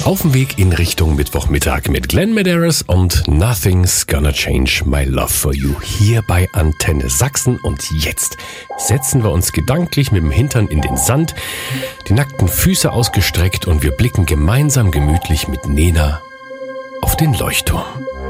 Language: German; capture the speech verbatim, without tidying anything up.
Auf dem Weg in Richtung Mittwochmittag mit Glenn Medeiros und Nothing's Gonna Change My Love for You hier bei Antenne Sachsen. Und jetzt setzen wir uns gedanklich mit dem Hintern in den Sand, die nackten Füße ausgestreckt und wir blicken gemeinsam gemütlich mit Nena auf den Leuchtturm.